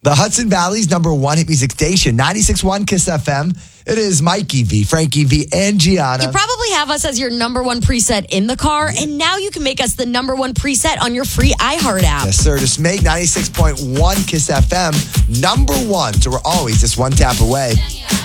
The Hudson Valley's number one hit music station, 96.1 Kiss FM. It is Mikey V, Frankie V, and Gianna. You probably have us as your number one preset in the car, and now you can make us the number one preset on your free iHeart app. Yes, sir. Just make 96.1 Kiss FM number one. So we're always just one tap away.